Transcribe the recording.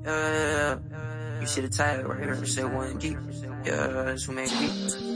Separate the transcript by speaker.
Speaker 1: You see the tag right here, it said 1 deep. Yeah, that's who made the beat.